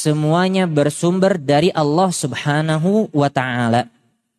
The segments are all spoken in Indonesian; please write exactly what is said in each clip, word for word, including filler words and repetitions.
semuanya bersumber dari Allah Subhanahu wa ta'ala.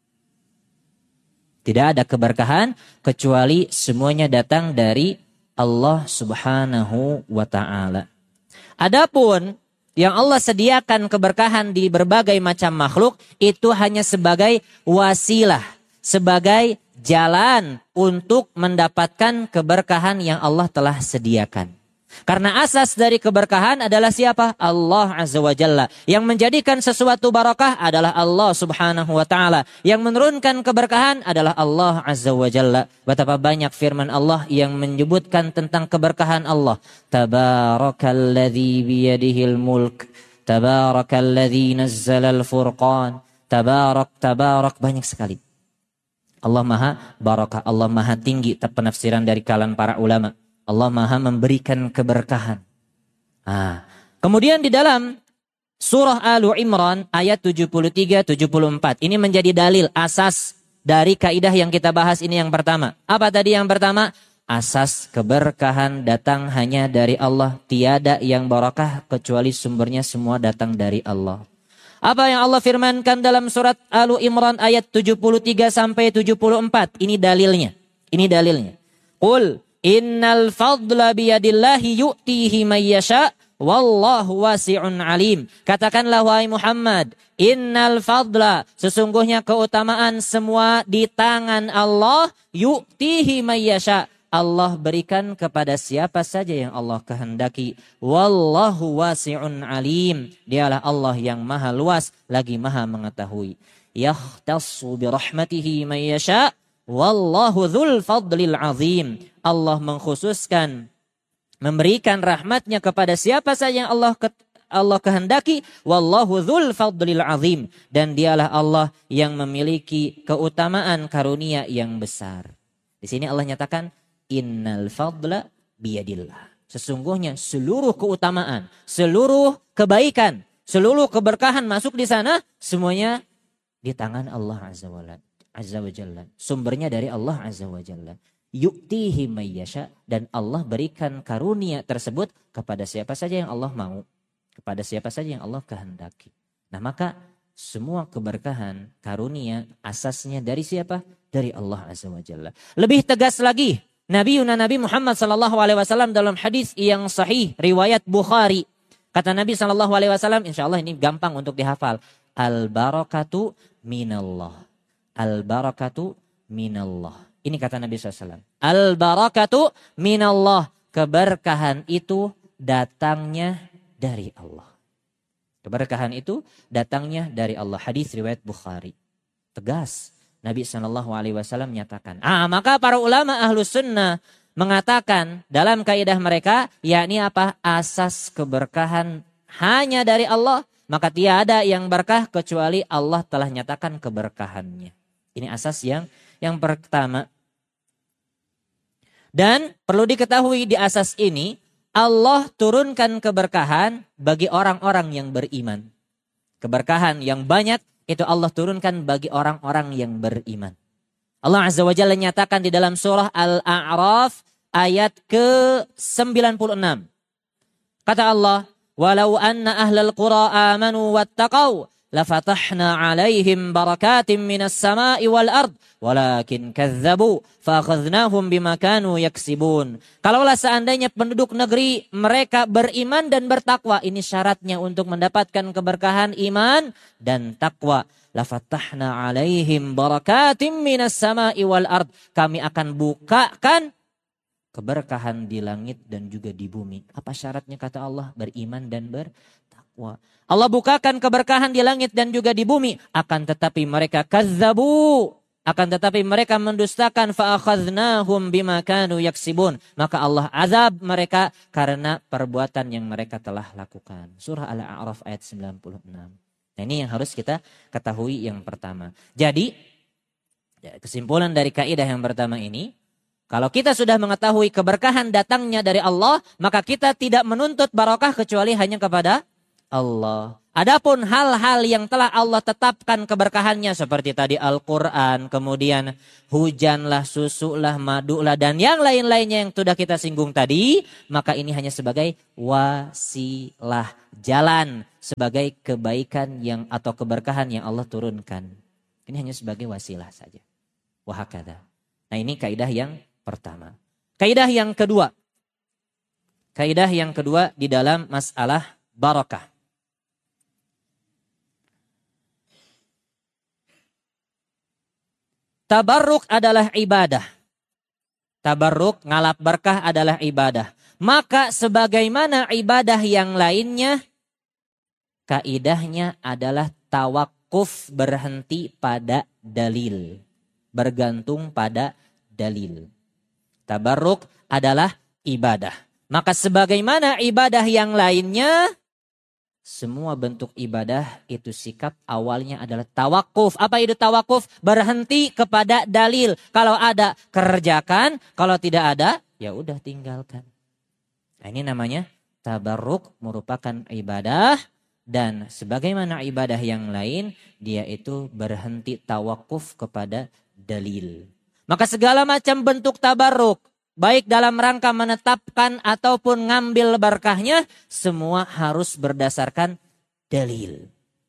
Tidak ada keberkahan kecuali semuanya datang dari Allah Subhanahu wa ta'ala. Adapun yang Allah sediakan keberkahan di berbagai macam makhluk itu hanya sebagai wasilah, sebagai jalan untuk mendapatkan keberkahan yang Allah telah sediakan. Karena asas dari keberkahan adalah siapa? Allah Azza wa Jalla. Yang menjadikan sesuatu barakah adalah Allah Subhanahu wa ta'ala. Yang menurunkan keberkahan adalah Allah Azza wa Jalla. Betapa banyak firman Allah yang menyebutkan tentang keberkahan Allah. Tabarakalladzi biyadihil mulk. Tabarakalladzi nazzalal furqan. Tabarak, tabarak. Banyak sekali. Allah maha barakah. Allah maha tinggi. Penafsiran dari kalangan para ulama. Allah maha memberikan keberkahan. Ah. Kemudian di dalam surah Al Imran ayat tujuh puluh tiga tujuh puluh empat. Ini menjadi dalil asas dari kaidah yang kita bahas ini yang pertama. Apa tadi yang pertama? Asas keberkahan datang hanya dari Allah. Tiada yang barakah kecuali sumbernya semua datang dari Allah. Apa yang Allah firmankan dalam surat Al Imran ayat tujuh puluh tiga sampai tujuh puluh empat. Ini dalilnya. Ini dalilnya. Qul innal fadla biyadillahi yu'tihi may yasha wallahu wasi'un alim. Katakanlah wahai Muhammad, innal fadla, sesungguhnya keutamaan semua di tangan Allah, yu'tihi may yasha, Allah berikan kepada siapa saja yang Allah kehendaki. Wallahu wasi'un alim, dialah Allah yang maha luas lagi maha mengetahui. Yahtassu birahmatihi may yasha wallahu dzul fadlil azim. Allah mengkhususkan memberikan rahmatnya kepada siapa saja yang Allah ke, Allah kehendaki. Wallahu dzul fadlil azim, dan dialah Allah yang memiliki keutamaan karunia yang besar. Di sini Allah nyatakan innal fadla biyadillah. Sesungguhnya seluruh keutamaan, seluruh kebaikan, seluruh keberkahan masuk di sana semuanya di tangan Allah Azza wa Jalla. Azza wa Jalla. Sumbernya dari Allah Azza wa Jalla. Yu'tihi may yasha, dan Allah berikan karunia tersebut kepada siapa saja yang Allah mau, kepada siapa saja yang Allah kehendaki. Nah, maka semua keberkahan, karunia asasnya dari siapa? Dari Allah Azza wa Jalla. Lebih tegas lagi, Nabi Yuna Nabi Muhammad sallallahu alaihi wasallam dalam hadis yang sahih riwayat Bukhari. Kata Nabi sallallahu alaihi wasallam, insyaallah ini gampang untuk dihafal. Al barakatu minallah. Al barakatu minallah. Ini kata Nabi shallallahu alaihi wasallam. Al barakatu minallah. Keberkahan itu datangnya dari Allah. Keberkahan itu datangnya dari Allah. Hadis riwayat Bukhari. Tegas. Nabi shallallahu alaihi wasallam menyatakan. Ah, maka para ulama ahlus sunnah mengatakan dalam kaidah mereka, yakni apa? Asas keberkahan hanya dari Allah. Maka tiada yang berkah kecuali Allah telah nyatakan keberkahannya. Ini asas yang yang pertama. Dan perlu diketahui di asas ini, Allah turunkan keberkahan bagi orang-orang yang beriman. Keberkahan yang banyak itu Allah turunkan bagi orang-orang yang beriman. Allah Azza wa Jalla nyatakan di dalam surah Al-A'raf ayat ke sembilan puluh enam. Kata Allah, walau anna ahlal qura amanu wattaqau lafatahna alaihim barakatim minas sama'i wal ard walakin kazzabu fa'akhadhnahum bima kanu yaksibun. Kalaulah seandainya penduduk negeri mereka beriman dan bertakwa, ini syaratnya untuk mendapatkan keberkahan iman dan takwa. Lafatahna alaihim barakatim minas sama'i wal ard, kami akan bukakan keberkahan di langit dan juga di bumi. Apa syaratnya kata Allah? Beriman dan bertakwa. Allah bukakan keberkahan di langit dan juga di bumi. Akan tetapi mereka kazzabu. Akan tetapi mereka mendustakan. Fa'akhadhnahum bima kanu yaksibun. Maka Allah azab mereka karena perbuatan yang mereka telah lakukan. Surah Al-A'raf ayat sembilan puluh enam. Nah, ini yang harus kita ketahui yang pertama. Jadi kesimpulan dari kaidah yang pertama ini, kalau kita sudah mengetahui keberkahan datangnya dari Allah, maka kita tidak menuntut barakah kecuali hanya kepada Allah. Adapun hal-hal yang telah Allah tetapkan keberkahannya seperti tadi Al-Quran, kemudian hujanlah, susulah, madulah, dan yang lain-lainnya yang sudah kita singgung tadi, maka ini hanya sebagai wasilah, jalan sebagai kebaikan yang atau keberkahan yang Allah turunkan. Ini hanya sebagai wasilah saja. Wahakadha. Nah ini kaidah yang pertama. Kaidah yang kedua. Kaidah yang kedua di dalam masalah barakah. Tabarruk adalah ibadah. Tabarruk, ngalap berkah adalah ibadah. Maka sebagaimana ibadah yang lainnya, kaidahnya adalah tawakuf, berhenti pada dalil. Bergantung pada dalil. Tabarruk adalah ibadah. Maka sebagaimana ibadah yang lainnya, semua bentuk ibadah itu sikap awalnya adalah tawakuf. Apa itu tawakuf? Berhenti kepada dalil. Kalau ada, kerjakan. Kalau tidak ada, ya udah tinggalkan. Nah, ini namanya tabarruk, merupakan ibadah. Dan sebagaimana ibadah yang lain, dia itu berhenti tawakuf kepada dalil. Maka segala macam bentuk tabarruk, baik dalam rangka menetapkan ataupun ngambil berkahnya, semua harus berdasarkan dalil.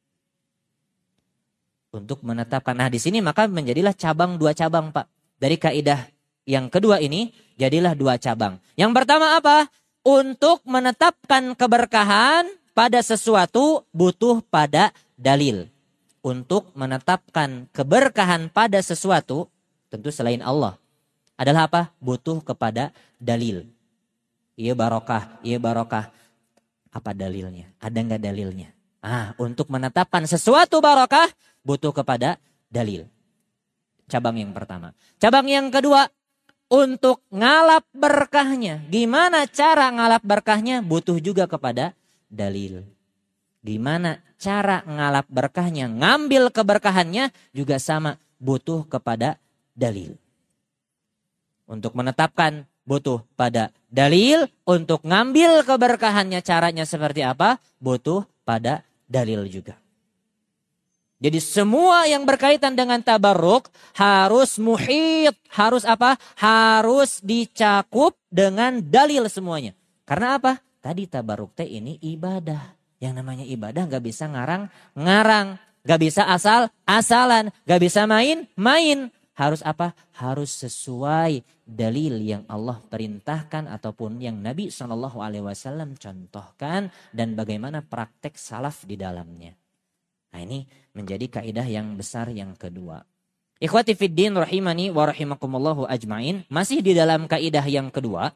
Untuk menetapkan. Nah di sini maka menjadilah cabang dua cabang Pak. Dari kaidah yang kedua ini jadilah dua cabang. Yang pertama apa? Untuk menetapkan keberkahan pada sesuatu butuh pada dalil. Untuk menetapkan keberkahan pada sesuatu, tentu selain Allah, adalah apa? Butuh kepada dalil. Iya barokah, iya barokah. Apa dalilnya? Ada nggak dalilnya? Ah, untuk menetapkan sesuatu barokah butuh kepada dalil. Cabang yang pertama. Cabang yang kedua, untuk ngalap berkahnya. Gimana cara ngalap berkahnya? Butuh juga kepada dalil. Gimana cara ngalap berkahnya? Ngambil keberkahannya juga sama, butuh kepada dalil. Untuk menetapkan butuh pada dalil, untuk ngambil keberkahannya caranya seperti apa? Butuh pada dalil juga. Jadi semua yang berkaitan dengan tabarruk harus muhit, harus apa? Harus dicakup dengan dalil semuanya. Karena apa? Tadi tabarruk teh ini ibadah. Yang namanya ibadah gak bisa ngarang-ngarang, gak bisa asal-asalan, gak bisa main-main. Harus apa? Harus sesuai dalil yang Allah perintahkan ataupun yang Nabi shallallahu alaihi wasallam contohkan dan bagaimana praktek salaf di dalamnya. Nah ini menjadi kaidah yang besar yang kedua. Ikhwati fiddin rahimani wa rahimakumullahu ajmain. Masih di dalam kaidah yang kedua.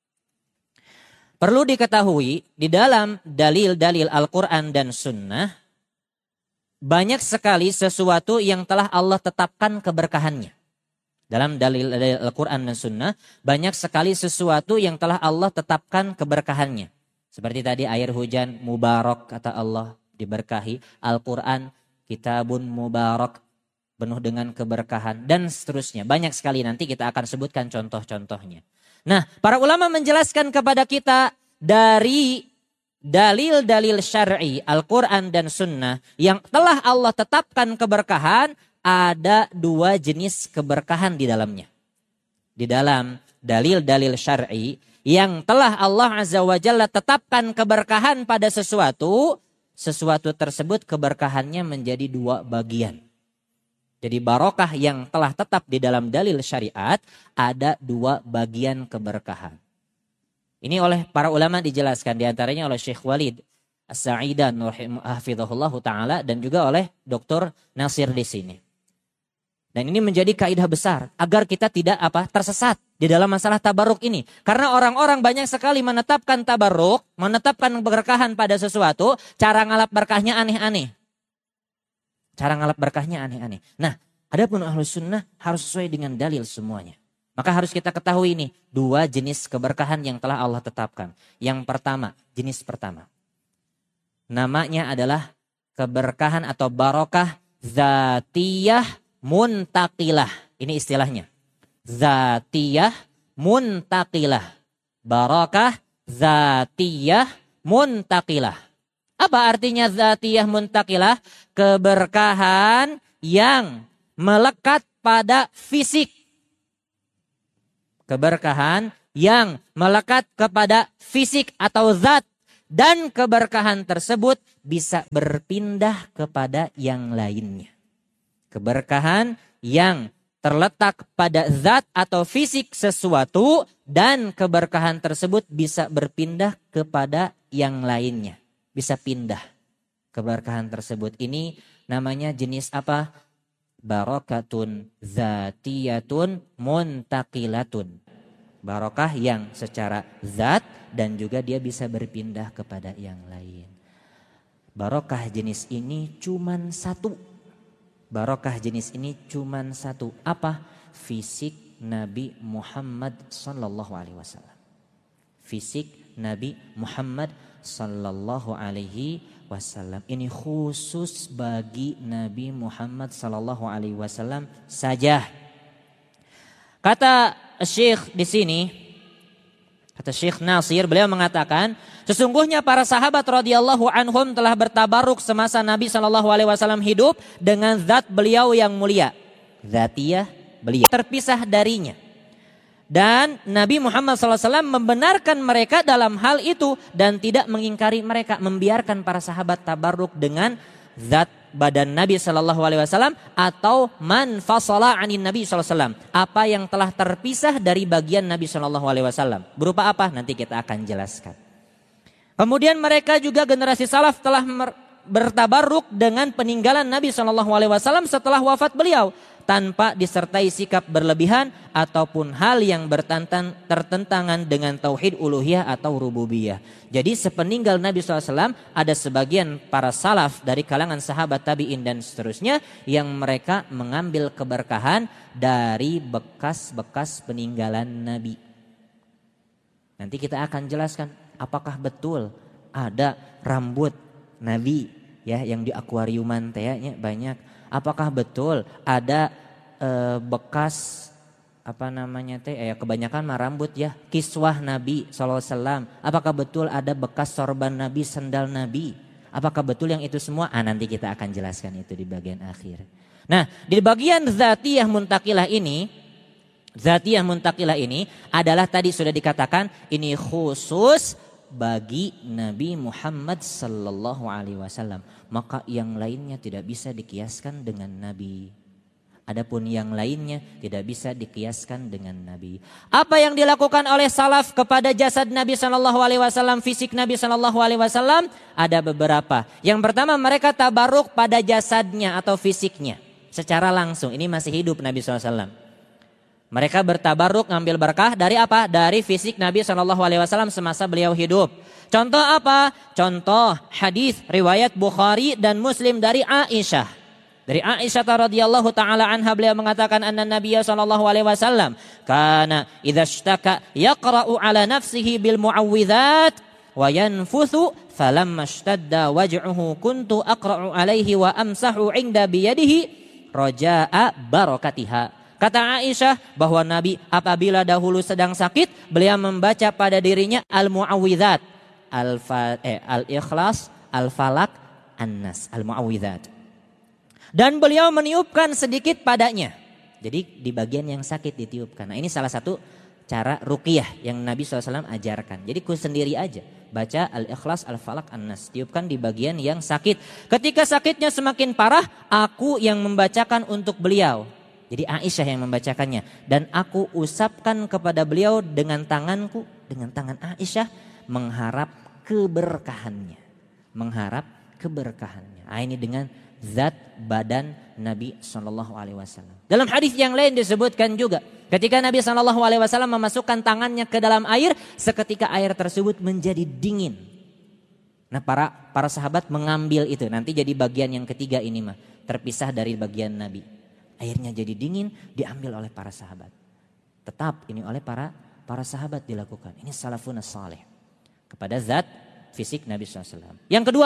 Perlu diketahui di dalam dalil-dalil Al-Quran dan Sunnah, banyak sekali sesuatu yang telah Allah tetapkan keberkahannya. Dalam dalil Al-Quran dan Sunnah, banyak sekali sesuatu yang telah Allah tetapkan keberkahannya. Seperti tadi air hujan mubarak kata Allah, diberkahi. Al-Quran kitabun mubarak, penuh dengan keberkahan dan seterusnya. Banyak sekali, nanti kita akan sebutkan contoh-contohnya. Nah, para ulama menjelaskan kepada kita dari dalil-dalil syar'i Al-Quran dan Sunnah yang telah Allah tetapkan keberkahan, ada dua jenis keberkahan di dalamnya. Di dalam dalil-dalil syar'i yang telah Allah Azza wa Jalla tetapkan keberkahan pada sesuatu, sesuatu tersebut keberkahannya menjadi dua bagian. Jadi barokah yang telah tetap di dalam dalil syariat ada dua bagian keberkahan. Ini oleh para ulama dijelaskan, diantaranya oleh Syekh Walid As-Sa'idan hafizahullahu ta'ala dan juga oleh Doktor Nasir di sini. Dan ini menjadi kaidah besar agar kita tidak apa tersesat di dalam masalah tabarruk ini. Karena orang-orang banyak sekali menetapkan tabarruk, menetapkan keberkahan pada sesuatu, cara ngalap berkahnya aneh-aneh. Cara ngalap berkahnya aneh-aneh. Nah, adapun Ahlus Sunnah harus sesuai dengan dalil semuanya. Maka harus kita ketahui ini dua jenis keberkahan yang telah Allah tetapkan. Yang pertama, jenis pertama. Namanya adalah keberkahan atau barokah zatiyah muntaqilah. Ini istilahnya. Zatiyah muntaqilah. Barokah zatiyah muntaqilah. Apa artinya zatiyah muntaqilah? Keberkahan yang melekat pada fisik. Keberkahan yang melekat kepada fisik atau zat. dan keberkahan tersebut bisa berpindah kepada yang lainnya. Keberkahan yang terletak pada zat atau fisik sesuatu dan keberkahan tersebut bisa berpindah kepada yang lainnya. Bisa pindah. Keberkahan tersebut ini namanya jenis apa? Barakatun zatiyatun muntaqilatun. Barokah yang secara zat dan juga dia bisa berpindah kepada yang lain. Barokah jenis ini cuman satu. Barokah jenis ini cuman satu. Apa? Fisik Nabi Muhammad sallallahu alaihi wasallam. Fisik Nabi Muhammad sallallahu alaihi wasallam. Ini khusus bagi Nabi Muhammad sallallahu alaihi wasallam saja. Kata Syekh di sini, kata Syekh Nasir, beliau mengatakan, sesungguhnya para sahabat radhiyallahu anhum telah bertabaruk semasa Nabi sallallahu alaihi wasallam hidup dengan zat beliau yang mulia. Zatiyah beliau terpisah darinya. Dan Nabi Muhammad sallallahu alaihi wasallam membenarkan mereka dalam hal itu dan tidak mengingkari mereka, membiarkan para sahabat tabaruk dengan zat badan Nabi sallallahu alaihi wasallam atau man fasala anin Nabi sallallahu alaihi wasallam, apa yang telah terpisah dari bagian Nabi sallallahu alaihi wasallam. Berupa apa? Nanti kita akan jelaskan. Kemudian mereka juga generasi salaf telah bertabaruk dengan peninggalan Nabi sallallahu alaihi wasallam setelah wafat beliau tanpa disertai sikap berlebihan ataupun hal yang bertantan, tertentangan dengan tauhid uluhiyah atau rububiyah. Jadi sepeninggal Nabi sallallahu alaihi wasallam ada sebagian para salaf dari kalangan sahabat tabi'in dan seterusnya yang mereka mengambil keberkahan dari bekas-bekas peninggalan Nabi. Nanti kita akan jelaskan apakah betul ada rambut Nabi ya yang di akuariuman teh banyak. Apakah betul ada e, bekas apa namanya teh ya kebanyakan mah rambut ya kiswah Nabi sallallahu alaihi wasallam. Apakah betul ada bekas sorban Nabi, sendal Nabi? Apakah betul yang itu semua? Ah, nanti kita akan jelaskan itu di bagian akhir. Nah, di bagian zatiyah muntaqilah ini, zatiyah muntaqilah ini adalah tadi sudah dikatakan ini khusus bagi Nabi Muhammad sallallahu alaihi wasallam. Maka yang lainnya tidak bisa dikiaskan dengan Nabi. Adapun yang lainnya tidak bisa dikiaskan dengan Nabi. Apa yang dilakukan oleh salaf kepada jasad Nabi sallallahu alaihi wasallam, fisik Nabi sallallahu alaihi wasallam ada beberapa. Yang pertama, mereka tabaruk pada jasadnya atau fisiknya secara langsung. Ini masih hidup Nabi sallallahu alaihi wasallam. Mereka bertabaruk ngambil berkah dari apa? Dari fisik Nabi sallallahu alaihi wasallam semasa beliau hidup. Contoh apa? Contoh hadis riwayat Bukhari dan Muslim dari Aisyah. Dari Aisyah radhiyallahu taala anha beliau mengatakan anna Nabiy sallallahu alaihi wasallam kana idza ishtaka yaqra'u ala nafsihi bil mu'awwidzat wa yanfuthu falamma ishtadda waj'uhu kuntu aqra'u alaihi wa amsahu 'inda biyadihi raja'a barakatiha. Kata Aisyah bahwa Nabi apabila dahulu sedang sakit, beliau membaca pada dirinya al-mu'awwidzat, eh, al-ikhlas, al-falak, an-nas, al-mu'awwidzat. Dan beliau meniupkan sedikit padanya. Jadi di bagian yang sakit ditiupkan. Nah, ini salah satu cara ruqyah yang Nabi shallallahu alaihi wasallam ajarkan. Jadi ku sendiri aja. Baca al-ikhlas, al-falak, an-nas. Tiupkan di bagian yang sakit. Ketika sakitnya semakin parah, aku yang membacakan untuk beliau. Jadi Aisyah yang membacakannya. Dan aku usapkan kepada beliau dengan tanganku. Dengan tangan Aisyah. Mengharap keberkahannya. Mengharap keberkahannya. Nah, ini dengan zat badan Nabi shallallahu alaihi wasallam. Dalam hadis yang lain disebutkan juga. Ketika Nabi shallallahu alaihi wasallam memasukkan tangannya ke dalam air. Seketika air tersebut menjadi dingin. Nah para, para sahabat mengambil itu. Nanti jadi bagian yang ketiga ini mah. Terpisah dari bagian Nabi. Airnya jadi dingin diambil oleh para sahabat. Tetap ini oleh para para sahabat dilakukan. Ini salafun salih. Kepada zat fisik Nabi shallallahu alaihi wasallam. Yang kedua.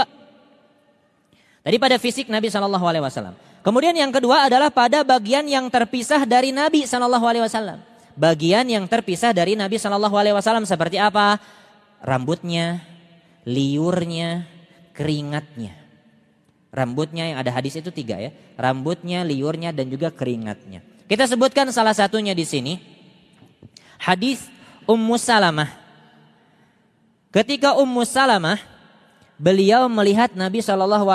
Tadi pada fisik Nabi shallallahu alaihi wasallam. Kemudian yang kedua adalah pada bagian yang terpisah dari Nabi shallallahu alaihi wasallam. Bagian yang terpisah dari Nabi shallallahu alaihi wasallam seperti apa? Rambutnya, liurnya, keringatnya. Rambutnya yang ada hadis itu tiga ya. Rambutnya, liurnya dan juga keringatnya. Kita sebutkan salah satunya di sini. Hadis Ummu Salamah. Ketika Ummu Salamah beliau melihat Nabi Shallallahu